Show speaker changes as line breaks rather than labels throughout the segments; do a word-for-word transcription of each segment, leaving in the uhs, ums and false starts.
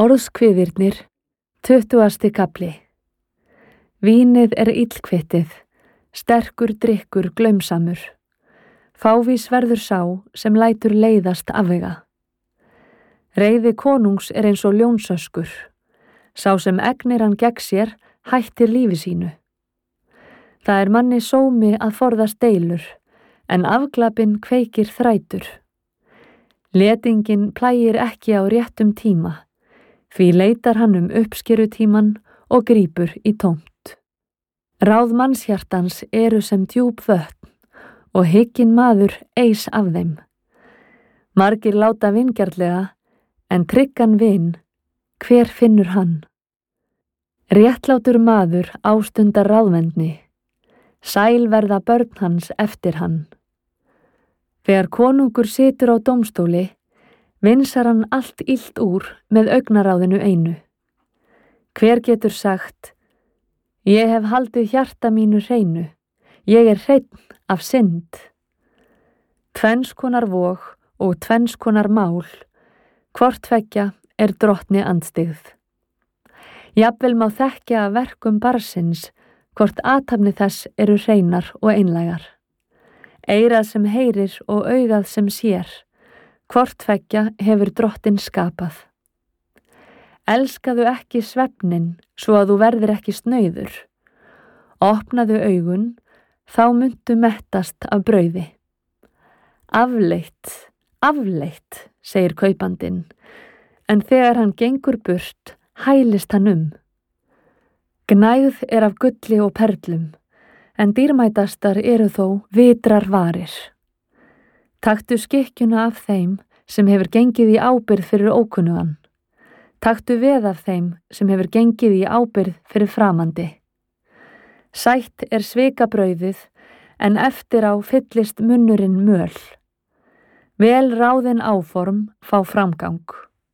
Orðskviðirnir, tuttugasti kafli. Vínið er illkvittið, sterkur drykkur glaumsamur. Fávís verður sá sem lætur leiðast afvega. Reiði konungs er eins og ljónsöskur. Sá sem egnir hann gegn sér hættir lífi sínu. Það er manni sómi að forðast deilur, en afglapinn kveikir þrætur. Letingin plægir ekki á réttum tíma, því leitar hann um uppskerutíman og grípur í tómt. Ráð mannshjartans eru sem djúp vötn og hygginn maður eis af þeim. Margir láta vingjarnlega, en tryggan vin, hver finnur hann? Réttlátur maður ástundar ráðvendni, sæl verða börn hans eftir hann. Þegar konungur situr á dómstóli, vinsar hann allt illt úr með augnaráðinu einu. Hver getur sagt, ég hef haldið hjarta mínu hreinu, ég er hreinn af synd. Tvenns konar vog og tvenns konar mál, hvort tveggja er drottni andstyggð. Jafnvel má þekkja af verkum barnsins, hvort athafni þess eru hreinar og einlægar. Eyrað sem heyrir og augað sem sér, hvort tveggja hefur drottin skapað. Elskaðu ekki svefnin, svo að þú verðir ekki snauður. Opnaðu augun, þá muntu mettast af brauði. Afleitt, afleitt, segir kaupandinn, en þegar hann gengur burt, hælist hann um. Gnægð er af gulli og perlum, en dýrmætastar eru þó vitrar varir. Taktu skikkjuna af þeim sem hefur gengið í ábyrgð fyrir ókunnugan. Taktu veð af þeim sem hefur gengið í ábyrgð fyrir framandi. Sætt er svikabrauðið, en eftir á fyllist munnurinn möl. Vel ráðin áform fá framgang.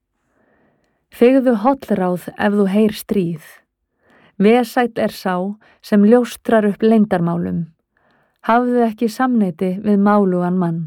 Þigðu hollráð ef þú heyr stríð. Vesæll er sá sem ljóstrar upp leyndarmálum. Hafðu ekki samneyti við málugan mann.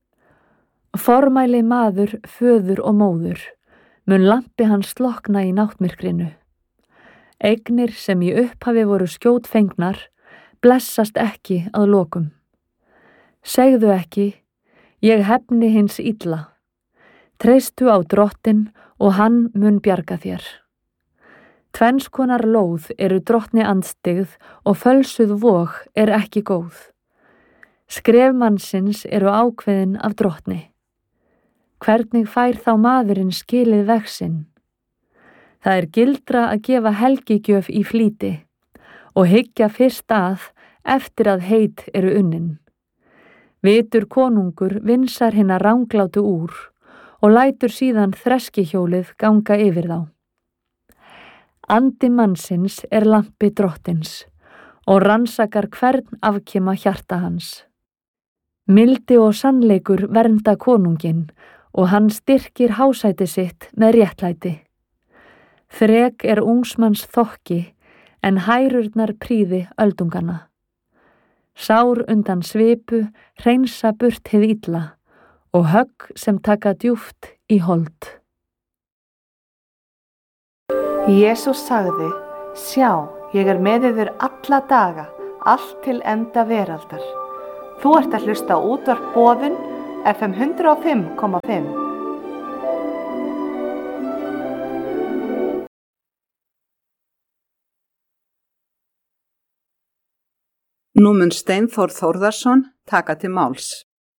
Formæli maður, föður og móður, mun lampi hans slokna í náttmyrkrinu. Eignir sem í upphafi voru skjótfengnar, blessast ekki að lokum. Segðu ekki, ég hefni hins illa. Treystu á drottin og hann mun bjarga þér. Tvenns konar lóð eru drottni andstyggð og fölsuð vog er ekki góð. Skref mannsins eru ákveðin af drottni. Hvernig fær þá maðurinn skilið veg sinn? Það er gildra að gefa helgigjöf í flýti og hyggja fyrst að eftir að heit eru unnin. Vitur konungur vinsar hinna ranglátu úr og lætur síðan þreskihjólið ganga yfir þá. Andi mannsins er lampi drottins og rannsakar hvern afkima hjarta hans. Mildi og sannleikur vernda konunginn og hann styrkir hásæti sitt með réttlæti. Þrek er ungsmanns þokki en hærurnar prýði öldungana. Sár undan svipu hreinsa burt hið illa og högg sem taka djúpt í hold.
Jesús sagði, sjá, ég er með yður alla daga, allt til enda veraldar. Þú ert að hlusta á útvarp Boðun, F M hundrað og fimm komma fimm.
Nú mun Steinþór Þórðarson taka til máls.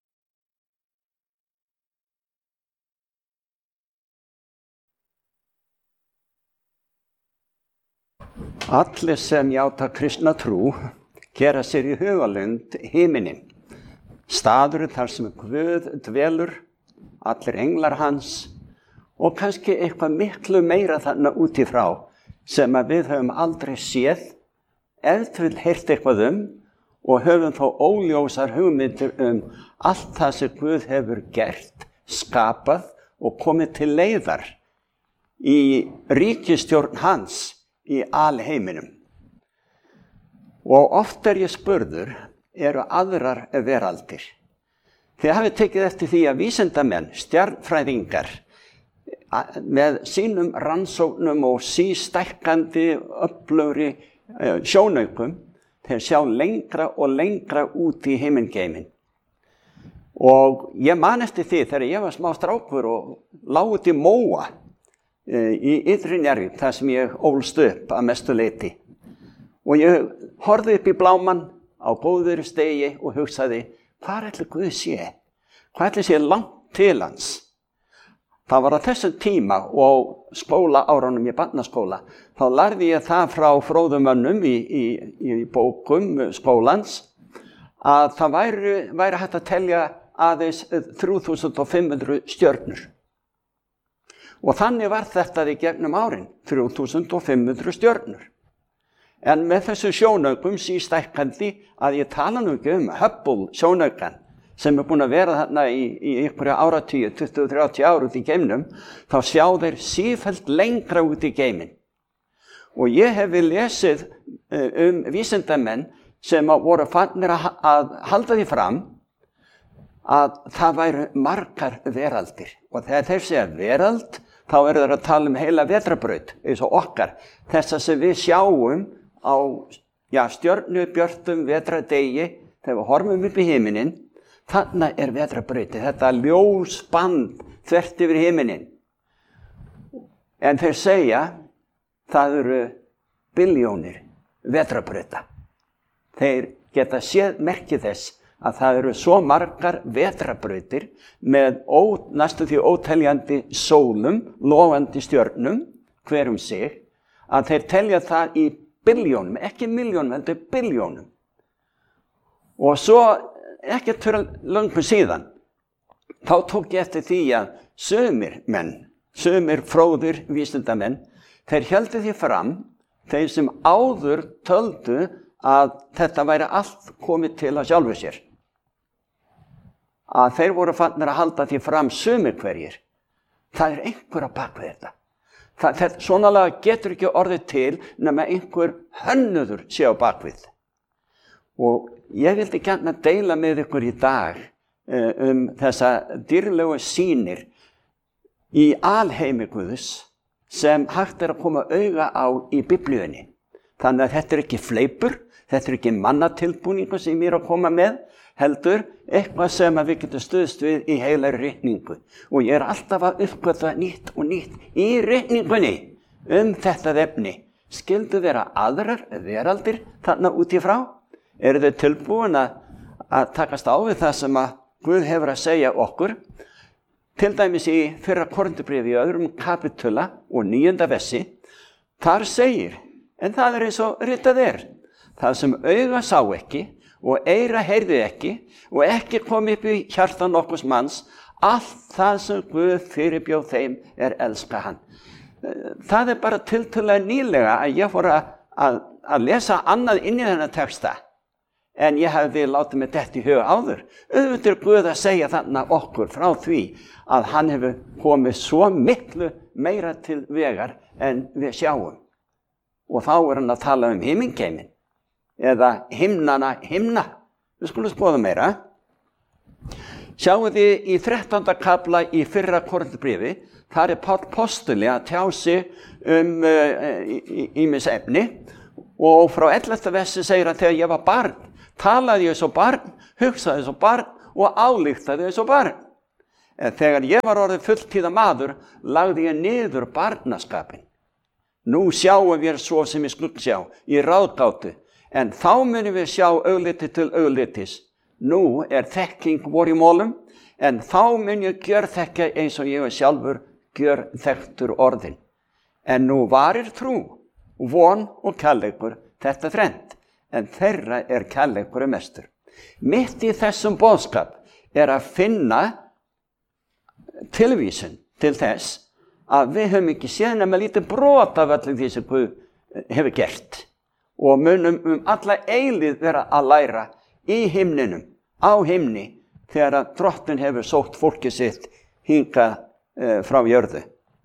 Allir sem játa kristna trú gera sér í hugalund himinin. Staður þar sem Guð dvelur, allir englar hans og kannski eitthvað miklu meira þarna út í frá sem að við höfum aldrei séð, ef til heyrt eitthvað um og höfum þó óljósar hugmyndir um allt það sem Guð hefur gert, skapað og komið til leiðar í ríkisstjórn hans í alheiminum. Og oft er ég spurður, eru aðrar veraldir. Þið hafið tekið eftir því að vísindamenn, stjarnfræðingar, með sínum rannsóknum og sístækkandi öflugri uh, sjónaukum, þeir sjá lengra og lengra út í himingeimin. Og ég man eftir því þegar ég var smá strákur og lá út í móa uh, í Ytri Njarðvík, þar sem ég ólst upp að mestu leyti. Og ég horfði upp í blámann á góður stegi og hugsaði, hvað ætli Guð sé? Hvað ætli sé langt til hans? Það var á þessum tíma og skólaárunum í barnaskóla, þá lærði ég það frá fróðum mönnum í, í, í bókum skólans, að það væri, væri hægt að telja aðeins þrjú þúsund fimm hundruð stjörnur. Og þannig var þetta í gegnum árin, þrjú þúsund fimm hundruð stjörnur. En með þessu sjónaukum sístækkandi að ég tala nú ekki um Hubble sjónaukan, sem er búin að vera þarna í, í einhverja áratíu, tuttugu til þrjátíu ár út í geimnum, þá sjá þeir sífellt lengra út í geimin. Og ég hef lesið um vísindamenn sem voru farnir að, að halda því fram að það væru margar veraldir. Og þegar þeir segja verald, þá eru þeir að tala um heila vetrarbraut, eins og okkar. Þess að sem við sjáum á já, stjörnubjörtum vetrardegi, þegar við horfum upp í himinin, þannig er vetrarbrautin, þetta ljósband þvert yfir himinin. En þeir segja, það eru biljónir vetrarbrauta. Þeir geta séð merki þess að það eru svo margar vetrarbrautir með ó, næstu því óteljandi sólum, lofandi stjörnum, hver um sig, að þeir telja það í biljónum, ekki miljónum, heldur biljónum. Og svo ekkert fyrir löngu síðan, þá tók ég eftir því að sumir menn, sumir fróðir vísindamenn, þeir héldu því fram, þeir sem áður töldu að þetta væri allt komið til að sjálfu sér. Að þeir voru farnir að halda því fram sumir hverjir. Það er einhver að baka þetta. Það, þetta svonalega getur ekki orðið til nema einhver hönnuður sé á bakvið. Og ég vildi gjarna deila með ykkur í dag um þessa dýrlegu sýnir í alheimi Guðs sem hægt er að koma auga á í Biblíunni. Þannig að þetta er ekki fleipur, þetta er ekki mannatilbúningu sem ég er að koma með, heldur eitthvað sem við getum stuðst við í heilari ritningu. Og ég er alltaf að uppgötva nýtt og nýtt í ritningunni um þetta efni. Skyldu vera aðrar veraldir þarna út í frá? Eru þau tilbúin að, að takast á við það sem að Guð hefur að segja okkur? Til dæmis í fyrra Korinthubréfi í öðrum kapitula og níunda versi, þar segir, en það er eins og ritað er, það sem auga sá ekki og eyra heyrði ekki og ekki kom upp í hjarta nokkurs manns, allt það sem Guð fyrirbjóð þeim er elska hann. Það er bara tiltölulega nýlega að ég fór að, að, að lesa annað inn í þennan texta, en ég hefði látið mig detta í huga áður. Auðvitað er Guð að segja þarna okkur frá því að hann hefur komið svo miklu meira til vegar en við sjáum. Og þá er hann að tala um himingeimin, eða himnana himna. Við skulum skoða meira. Sjáum þið í þrettánda kafla í fyrra Korinthubréfi, þar er Páll postuli að tjá sig um ýmis uh, efni, og frá ellefta versi segir að þegar ég var barn, talaði ég svo barn, hugsaði svo barn og ályktaði svo barn. En þegar ég var orðið fulltíða maður, lagði ég niður barnaskapin. Nú sjáum við svo sem við skuggsjá í ráðgátu, en þá munum við sjá augliti til auglitis. Nú er þekking vor í mólum, en þá mun ég gjörþekka eins og ég er sjálfur gjörþekktur orðin. En nú varir trú, von og kærleikur, þetta þrennt, en þeirra er kærleikur mestur. Mitt í þessum boðskap er að finna tilvísun til þess að við höfum ekki séð nema lítið brot af allir því sem Guð hefur gert og munum um alla eilíð vera að læra í himninum, á himni, þegar að Drottinn hefur sótt fólkið sitt hingað e, frá jörðu.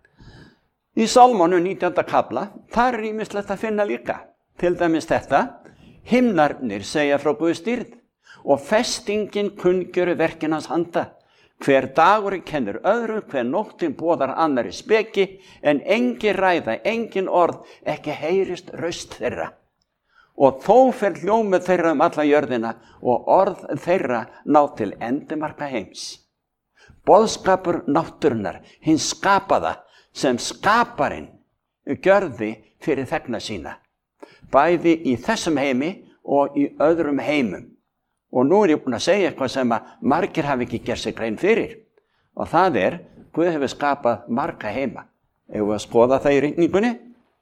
Í Sálmónu nítjánda kafla, þar er ýmislegt að finna líka. Til dæmis þetta, himnarnir segja frá Guðs dýrð og festingin kunngjöru verkin hans handa. Hver dagurinn kennir öðru, hver nóttin boðar annari speki, en engin ræða, engin orð, ekki heyrist raust þeirra. Og þó fer hljómið þeirra um alla jörðina og orð þeirra ná til endimarka heims. Boðskapur náttúrunnar, hins skapaða, sem skaparinn gjörði fyrir þegna sína, bæði í þessum heimi og í öðrum heimum. Og nú er ég búin að segja eitthvað sem að margir hafi ekki gert sig grein fyrir. Og það er, Guð hefur skapað marga heima. Eigum við að skoða það í rigningunni?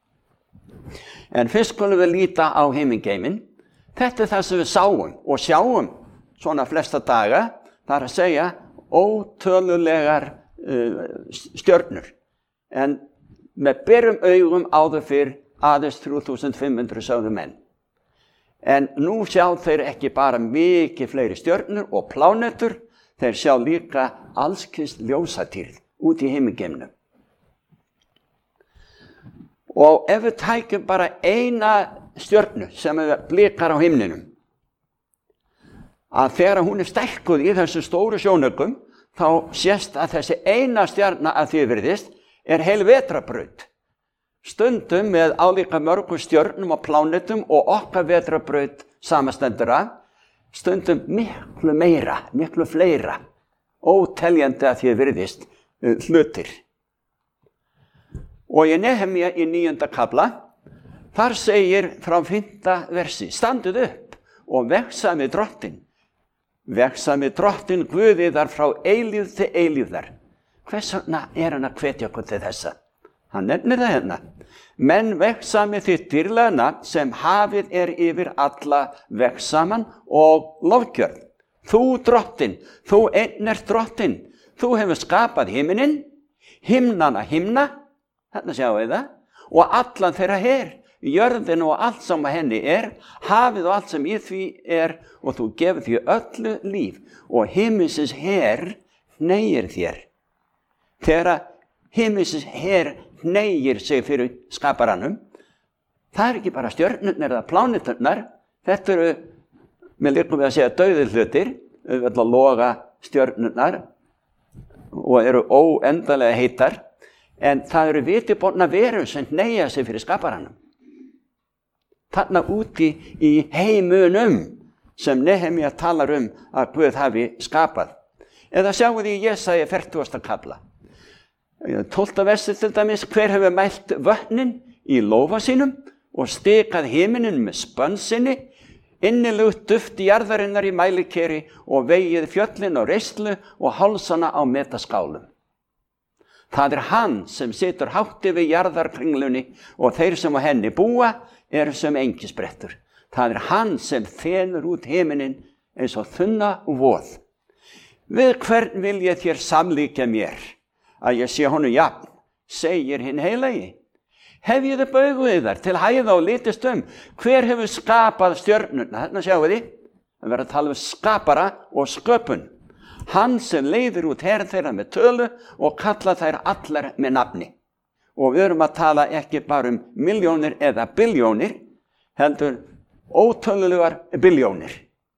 En fyrst skulum við líta á heimingeimin. Þetta er það sem við sáum og sjáum svona flesta daga. Það er að segja ótölulegar uh, stjörnur. En með berum augum áður fyrr aðeins þrjú þúsund fimm hundruð sögðu menn. En nú sjá þeir ekki bara mikið fleiri stjörnur og plánetur, þeir sjá líka allskyns ljósatýrð út í himingeimnum. Og ef við tækjum bara eina stjörnu sem blikar á himninum, að þegar hún er stækkuð í þessu stóru sjónaugum, þá sést að þessi eina stjarna að því virðist er heil vetrarbraut. Stundum með álíka mörgum stjörnum og plánetum og okkar vetrarbraut samastendur af, stundum miklu meira, miklu fleira, óteljandi að því virðist uh, hlutir. Og í Nehemía í níunda kafla, þar segir frá fimmta versi, standið upp og vegsamið drottin, vegsamið drottin Guðiðar frá eilíð til eilíðar. Hvers vegna er hann að hvetja okkur til þessa? Hann nefnir það hérna. Menn vegsamið þitt dýrlega nafn sem hafið er yfir alla vegsaman og lofgjörð. Þú drottin, þú einn ert drottin, þú hefur skapað himinin, himnana himna, þarna sjáum við það, og allan þeirra her, jörðin og allt sem að henni er, hafið og allt sem í því er, og þú gefur því öllu líf, og himinsins her hneigir þér. Þegar himinsins her hneigir sig fyrir skaparanum, það er ekki bara stjörnurnar eða pláneturnar, þetta eru, með líkum við að segja dauðir hlutir, við viljum að loga stjörnurnar og eru óendalega heitar, en það eru vitiborna verur sem hneigja sig fyrir skaparanum. Þarna úti í heimunum sem Nehemía talar um að Guð hafi skapað. Eða sjáum við í Jesaja fertugasta kafla. tólfta versi til dæmis, hver hefur mælt vötnin í lófa sínum og stikað himinin með spönn sinni, innilugt duft jarðarinnar í mælikeri og vegið fjöllin á reislu og hálsana á metaskálum. Það er hann sem situr hátt yfir jarðarkringlunni og þeir sem á henni búa eru sem engisbrettur. Það er hann sem þenur út himinin eins og þunna voð. Við hvern vil ég þér samlíkja mér? Að ég sé honum jafn, segir hinn heilagi. Hef ég þið bauguð þar til hæða og litist um, hver hefur skapað stjörnurna? Þarna sjáum við því, það verður að tala um skapara og sköpun. Hann sem leiðir út herð þeirra með tölu og kalla þær allar með nafni. Og við erum að tala ekki bara um miljónir eða biljónir, heldur ótölulegar biljónir.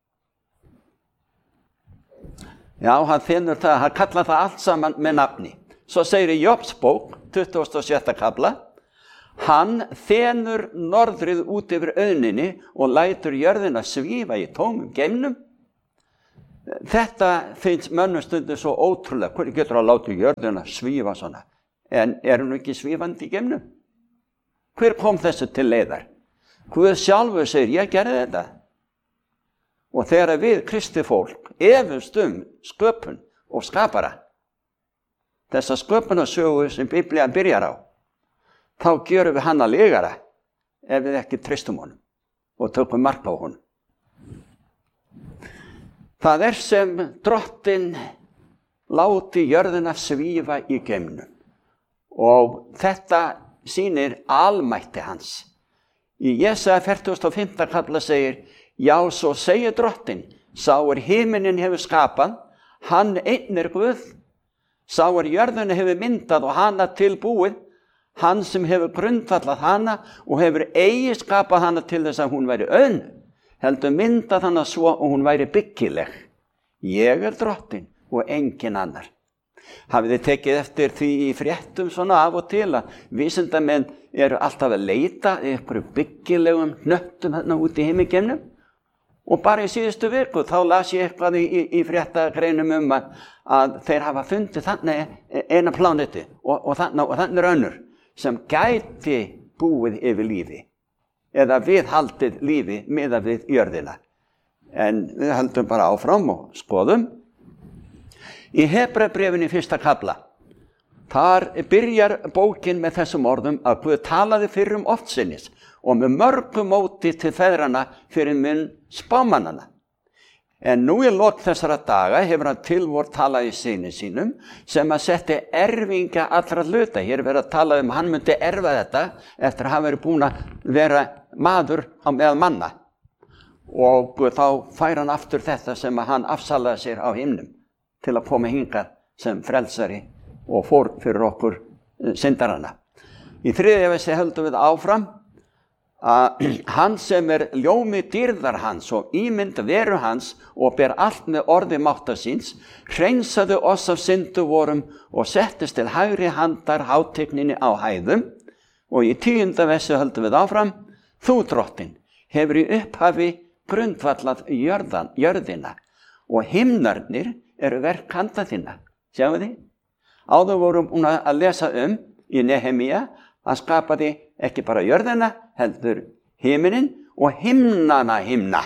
Já, hann finnur það, hann kalla það allt saman með nafni. Svo segir í Jobs bók, tuttugasta og sjötta kafla, hann þenur norðrið út yfir auðninni og lætur jörðina svífa í tómum geimnum. Þetta finnst mönnum stundum svo ótrúlega, hvernig getur að láta jörðina svífa svona, en er hún ekki svífandi í geimnum? Hver kom þessu til leiðar? Guð sjálfur segir, ég gerði þetta. Og þegar við kristi fólk efumst um sköpun og skapara, þessa sköpunarsögu sem Biblían byrjar á, þá gjörum við hana legara ef við ekki tristum honum og tökum mark á honum. Það er sem drottin láti jörðina svífa í geimnum og þetta sýnir almætti hans. Í Jesaja fertugasta og fimmta kafla segir, já, svo segir drottin, sá er himinin hefur skapað, hann einn er Guð, sá er jörðina hefur myndað og hana tilbúið, hann sem hefur grundvallað hana og hefur eigi skapað hana til þess að hún væri auðn, heldur myndað hana svo og hún væri byggileg. Ég er drottin, og engin annar. Hafið þið tekið eftir því í fréttum svona af og til að vísindamenn eru alltaf að leita ykkur byggilegum hnöttum hérna út í heimikemnum? Og bara í síðustu viku þá las ég eitthvað í, í, í fréttagreinum um að, að þeir hafa fundið þannig eina plánetu og, og, þannig, og þannig er önnur sem gæti búið yfir lífi eða viðhaldið lífi miðað við jörðina. En við höldum bara áfram og skoðum. Í Hebreabréfinu í fyrsta kafla, þar byrjar bókin með þessum orðum að Guð talaði fyrrum oftsinnis og með mörgu móti til feðrana fyrir mun spámannana. En nú í lok þessara daga hefur hann tilvort talað í syni sínum sem að setti erfinga allra hluta. Hér er verið að tala um hann myndi erfa þetta eftir að hafa verið búin að vera maður á meðal manna. Og þá fær hann aftur þetta sem að hann afsalaði sér á himnum til að koma hingað sem frelsari og fór fyrir okkur syndarana. Í þriðja versi höldum við áfram að hann sem er ljómi dýrðar hans og ímynd veru hans og ber allt með orði mátta síns, hreinsaði oss af syndu vorum og settist til hægri handar hátigninni á hæðum. Og í tíunda versi höldum við áfram, þú drottin hefur í upphafi grundvallað jörðan, jörðina og himnarnir eru verk handa þinna. Sjáu þið? Áður vorum hún að lesa um í Nehemía að skapa því ekki bara jörðina, heldur himinin og himnana himna.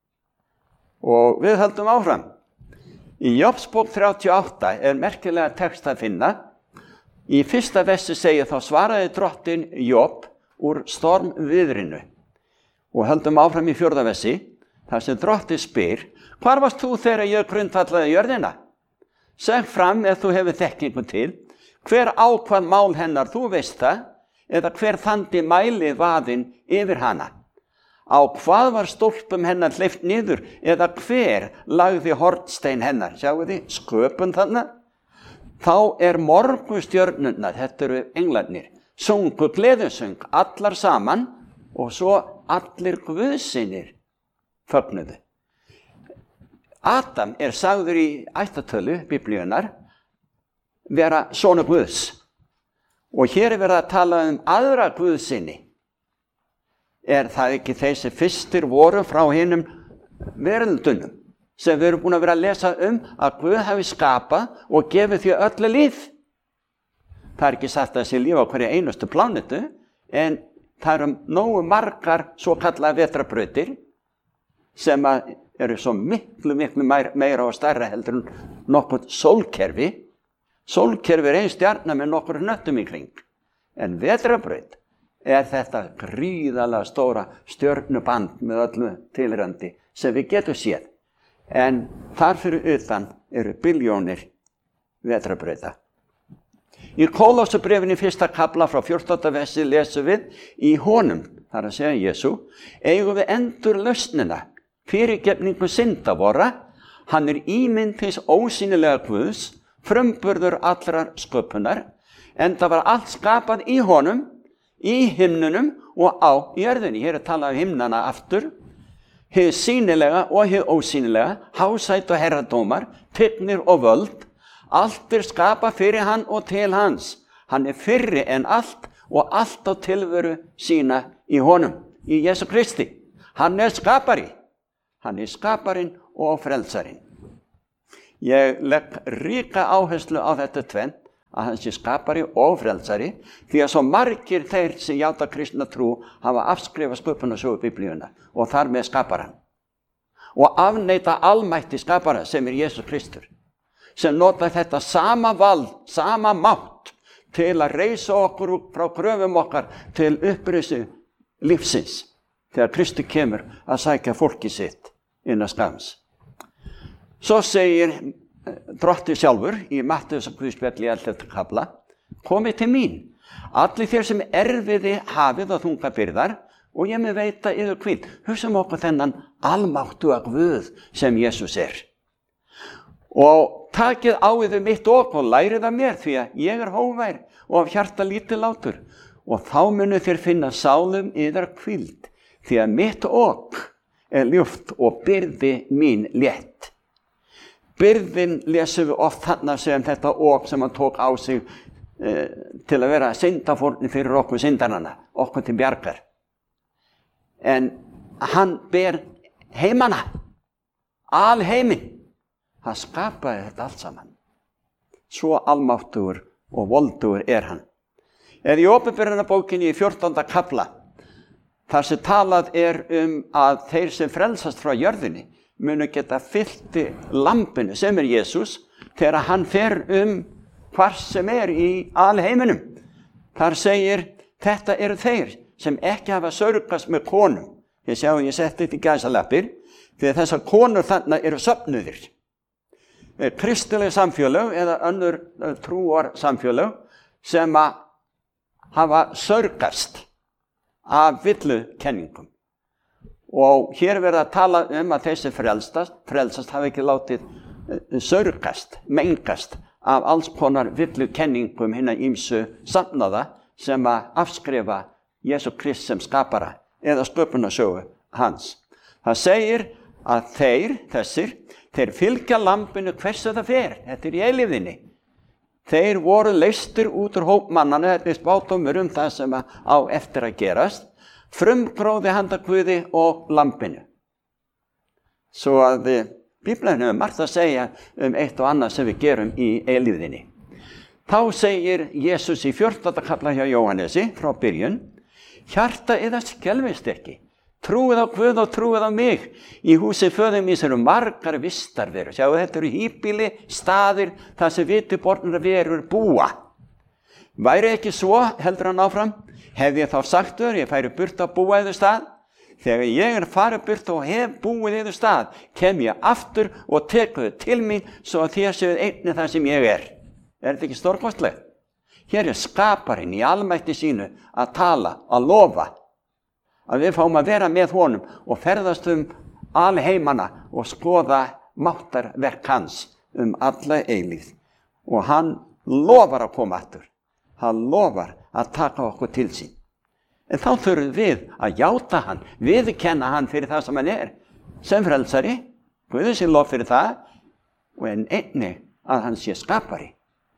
Og við höldum áfram. Í Jobsbók þrjátíu og átta er merkilega text að finna. Í fyrsta versi segir þá svaraði drottin Job úr stormviðrinu. Og höldum áfram í fjórða versi, þar sem drottinn spyr, hvar varst þú þegar ég grundvallaði jörðina? Seg fram ef þú hefur þekkingu til, hver ákvað mál hennar þú veist það, eða hver þandi mæli vaðinn yfir hana. Á hvað var stólpum hennar hleypt niður, eða hver lagði hornstein hennar, sjáu þið, sköpun þarna. Þá er morgunstjörnurnar, þetta eru englarnir, sungu gleðisöng, allar saman, og svo allir guðsinir fögnuðu. Adam er sagður í ættatölu biblíunnar vera sonur Guðs. Og hér er verið að tala um aðra guðsinni. Er það ekki þeir sem fyrstir voru frá hinum veröldunum sem við erum búin að vera að lesa um að Guð hafi skapað og gefið því öllu líf? Það er ekki sagt að þessi líf á hverju einustu plánetu, en það eru nógu margar svo kallaða vetrarbrautir sem að eru svo miklu, miklu meira og stærra heldur en nokkuð sólkerfi. Sólkerfi er ein stjarna með nokkur hnöttum í kring. En vetrarbraut er þetta gríðalega stóra stjörnuband með öllu tilrandi sem við getum séð. En þar fyrir utan eru billjónir vetrarbrauta. Í Kólósabréfinu í fyrsta kafla frá fjórtánda versi lesum við í honum, þar að segja Jesú, eigum við endur lausnina, fyrirgefningu synda vora, hann er ímynd hins ósýnilega Guðs, frumburður allrar sköpunar, enda var allt skapað í honum, í himnunum og á jörðinni. Hér er talað um himnana aftur, hið sýnilega og hið ósýnilega, hásætt og herradómar, tignir og völd, allt er skapað fyrir hann og til hans. Hann er fyrri en allt og allt á tilveru sína í honum, í Jesú Kristi. Hann er skapari. Hann er skaparinn og frelsarinn. Ég legg ríka áherslu á þetta tvennt, að hann sé skapari og frelsari, því að svo margir þeir sem játa kristna trú hafa afskrifað sköpunarsögu biblíuna og þar með skaparann. Og afneita almætti skapara sem er Jesús Kristur, sem nota þetta sama vald, sama mátt til að reisa okkur frá gröfum okkar til upprisu lífsins, þegar Kristi kemur að sækja fólki sitt innan skams. Svo segir drottinn sjálfur í Mattheusar guðspjalli í ellefta kafla, komið til mín, allir þér sem erfiði hafið og þunga byrðar, og ég með veita yður hvíld. Hugsum okkur þennan almáttuga Guð sem Jesús er. Og takið á yður mitt ok og lærið af mér, því að ég er hógvær og af hjarta lítillátur, og þá munu þér finna sálum yðar hvíld, því að mitt ok er ljúft og byrði mín létt. Byrðin lesum við oft þarna sem þetta ok sem hann tók á sig eh, til að vera syndafórni fyrir okkur syndarana, okkur til bjargar. En hann ber heimana, alheiminn. Hann skapaði þetta allt saman. Svo almáttugur og voldugur er hann. Eða í Åpenbarunarbókinni í fjórtánda kafla, þar sem talað er um að þeir sem frelsast frá jörðinni munu geta fyllti lambinu sem er Jesús þegar hann fer um hvar sem er í alheiminum. Þar segir, þetta eru þeir sem ekki hafa sörgast með konum. Ég sjá, ég setti þetta í gæsalappir, því að þessar konur þarna eru söfnuðir. Kristileg samfélög eða önnur trúar samfélög sem að hafa sörgast af villukenningum. Og hér verða að tala um að þessi frelsast, frelsast hafi ekki látið sörgast, mengast af alls konar villukenningum hinna ýmsu safnaða sem að afskrifa Jesú Krist sem skapara eða sköpunarsögu hans. Það segir að þeir, þessir, þeir fylgja lambinu hversu það fer, þetta er í eilífðinni. Þeir voru leystir út úr hópmannana, þetta er spátumur um það sem á eftir að gerast, frumgróði handa Guði og lambinu. Svo að Bíblan hefur margt að segja um eitt og annað sem við gerum í eilífðinni. Þá segir Jesús í fjórtánda kafla hjá Jóhannesi frá byrjun, hjarta yðar skelfist ekki. Trúið á Guð og trúið á mig. Í húsi föður míns eru margar vistarverur. Sjáu, þetta eru híbýli, staðir, þar sem vitibornar verur búa. Væri ekki svo, heldur hann áfram, hef ég þá sagt þér, ég færi burt að búa yður stað. Þegar ég er farið burt og hef búið yður stað, kem ég aftur og teku þau til mín, svo að þér séuð einnig það sem ég er. Er þetta ekki stórkostlegt? Hér er skaparinn í almætti sínu að tala, að lofa, að við fáum að vera með honum og ferðast um alheimana og skoða máttarverk hans um alla eilífð. Og hann lofar að koma aftur. Hann lofar að taka okkur til sín. En þá þurfum við að játa hann, viðurkenna hann fyrir það sem hann er, sem frelsari, Guði sé lof fyrir það, og en einnig að hann sé skapari.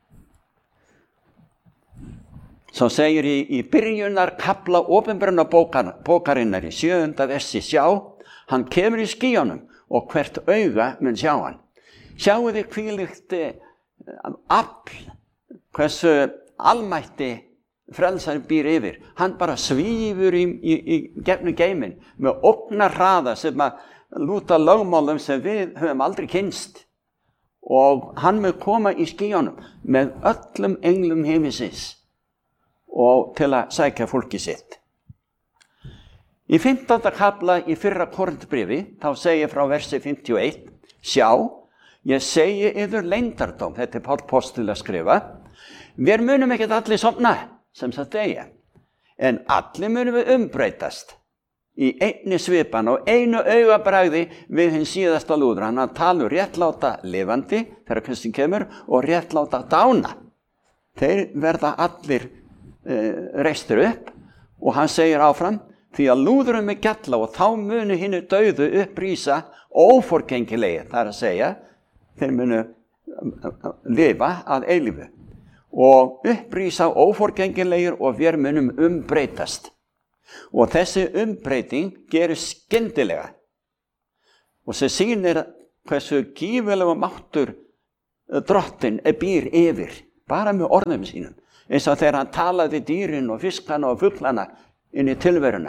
Svo segir í, í byrjunar kafla Åpenbarunarbókarinnar í sjöunda versi, sjá, hann kemur í skýjunum og hvert auga mun sjá hann. Sjáu þið hvílíkt afl, hversu almætti frelsari býr yfir. Hann bara svífur í, í, í gegnum geiminn með ógnar hraða sem að lúta lögmálum sem við höfum aldrei kynnst. Og hann mun koma í skýjunum með öllum englum himinsins og til að sækja fólki sitt. Í fimmtánda kafla í fyrra Korinthbréfi, þá segir frá versi fimmtíu og eitt, sjá, ég segi yður leyndardóm, þetta er Páll postil að skrifa, við munum ekkert allir sofna, sem sagt deyja, en allir munum við umbreytast í einni svipan og einu augabragði við hinn síðasta lúður. Hann að tala réttláta lifandi þegar Kristi kemur og réttláta dána. Þeir verða allir reistur upp og hann segir áfram, því að lúðurum er gjalla og þá munu hinnu dauðu upprýsa óforgengilegi, það er að segja, þeir munu lifa að eilífu og upprýsa óforgengilegir og við munum umbreytast. Og þessi umbreyting gerir skyndilega og sem sýnir hversu gífurlega máttur drottinn býr yfir, bara með orðum sínum. Eins og þegar hann talaði dýrin og fiskana og fuglana inn í tilveruna.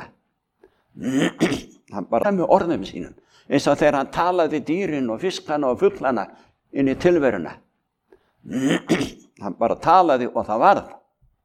Hann bara með orðum sínum. Eins og þegar hann talaði dýrin og fiskana og fuglana inn í tilveruna. Hann bara talaði og það varð.